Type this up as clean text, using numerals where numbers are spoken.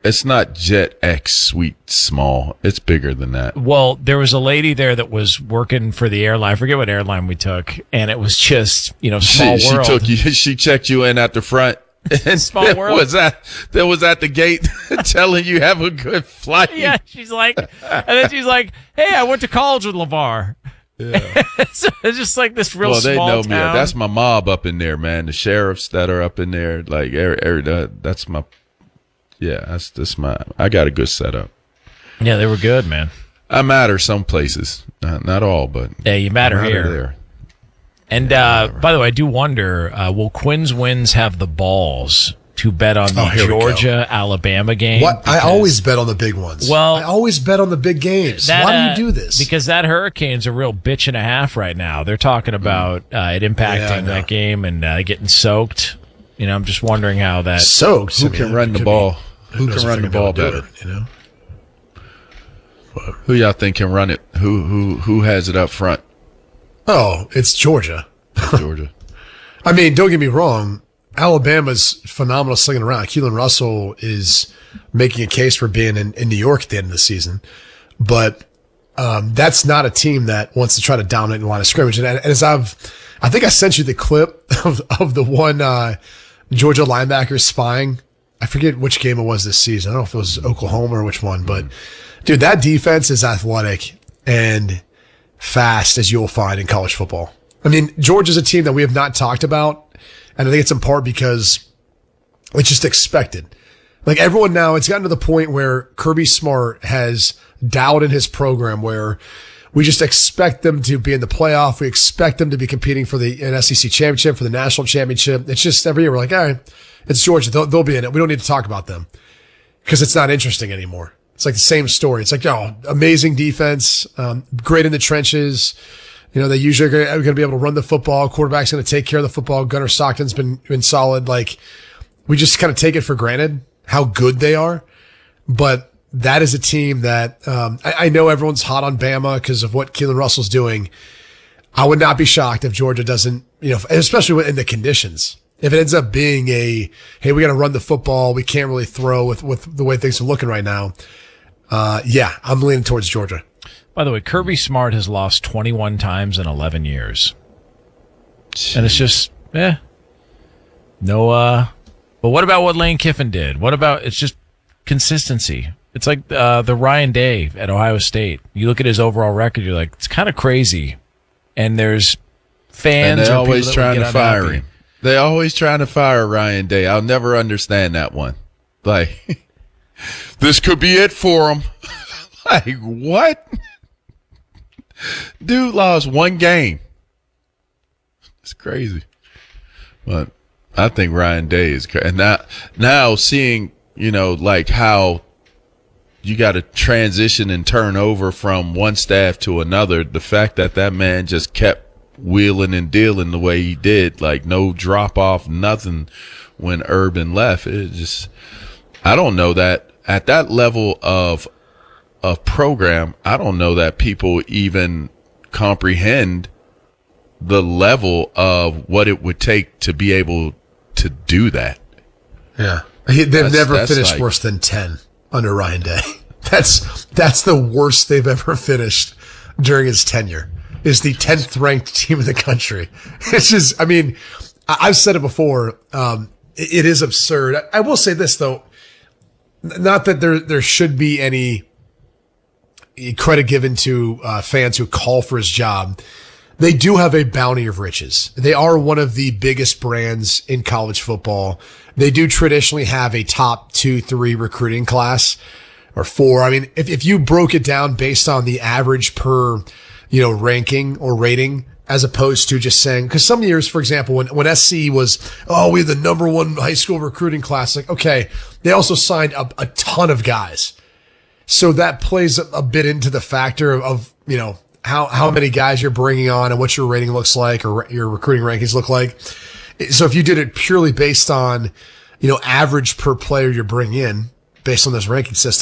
It's not Jet X Suite Small. It's bigger than that. Well, there was a lady there that was working for the airline. I forget what airline we took, and it was just small world. She checked you in at the front. And Small world. was at the gate telling you have a good flight. Yeah, she's like, and then she's like, "Hey, I went to college with LeVar." Yeah. So it's just like this real they small know town. me. That's my mob up in there, man. The sheriffs that are up in there, like that's my. Yeah, that's my. I got a good setup. Yeah, they were good, man. I matter some places, not all, but yeah, you matter here. There. And by the way, I do wonder, will Quinn's Wins have the balls to bet on the Georgia-Alabama game? What? I always bet on the big ones. Well, I always bet on the big games. Why do you do this? Because that Hurricane's a real bitch and a half right now. They're talking about it impacting that game and getting soaked. I'm just wondering how that soaked. Who can run the ball? Who can run the ball better? Who y'all think can run it? Who has it up front? Oh, it's Georgia. Georgia. I mean, don't get me wrong. Alabama's phenomenal slinging around. Keelan Russell is making a case for being in New York at the end of the season. But that's not a team that wants to try to dominate in the line of scrimmage. And as I think I sent you the clip of the one Georgia linebacker spying. I forget which game it was this season. I don't know if it was Oklahoma or which one. But, dude, that defense is athletic and fast as you'll find in college football. I mean, Georgia's a team that we have not talked about, and I think it's in part because it's just expected. Like everyone now, it's gotten to the point where Kirby Smart has dialed in his program where we just expect them to be in the playoff. We expect them to be competing for an SEC championship, for the national championship. It's just every year we're like, all right, it's Georgia. They'll be in it. We don't need to talk about them because it's not interesting anymore. It's like the same story. It's like, amazing defense, great in the trenches. They usually are going to be able to run the football. Quarterback's going to take care of the football. Gunnar Stockton's been solid. Like, we just kind of take it for granted how good they are. But that is a team that I know everyone's hot on Bama because of what Keelan Russell's doing. I would not be shocked if Georgia doesn't, especially in the conditions. If it ends up being hey, we got to run the football. We can't really throw with the way things are looking right now. I'm leaning towards Georgia. By the way, Kirby Smart has lost 21 times in 11 years. Jeez. And it's just, no, but what about what Lane Kiffin did? What about, it's just consistency. It's like the Ryan Day at Ohio State. You look at his overall record, you're like, it's kind of crazy. And there's fans. And they're always trying to fire him. They're always trying to fire Ryan Day. I'll never understand that one. Like, this could be it for him. Like, what? Dude lost one game. It's crazy. But I think Ryan Day is crazy. And now seeing, like how you got to transition and turn over from one staff to another, the fact that man just kept wheeling and dealing the way he did, like no drop off, nothing when Urban left. It just, I don't know that at that level of program, I don't know that people even comprehend the level of what it would take to be able to do that. Yeah. They've never finished worse than 10 under Ryan Day. That's the worst they've ever finished during his tenure. Is the 10th ranked team in the country. It's just, I mean, I've said it before. It is absurd. I will say this though, not that there should be any credit given to fans who call for his job. They do have a bounty of riches. They are one of the biggest brands in college football. They do traditionally have a top 2-3 recruiting class or 4. I mean, if you broke it down based on the average per ranking or rating, as opposed to just saying, because some years, for example, when SC was, we have the number 1 high school recruiting class, like, okay, they also signed a ton of guys. So that plays a bit into the factor of how many guys you're bringing on and what your rating looks like or your recruiting rankings look like. So if you did it purely based on, average per player you're bringing in based on this ranking system,